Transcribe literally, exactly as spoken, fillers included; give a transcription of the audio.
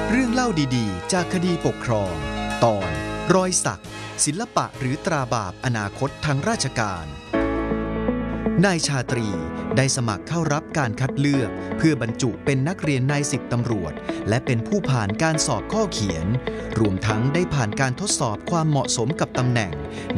เรื่องเล่าดีๆจากคดีปกครองตอนรอยสักศิลปะหรือตราบาปอนาคตทางราชการนายชาตรีได้สมัครเข้ารับการคัดเลือกเพื่อบรรจุเป็นนักเรียนนายสิบตำรวจและเป็นผู้ผ่านการสอบข้อเขียนรวมทั้งได้ผ่านการทดสอบความเหมาะสมกับตำแหน่ง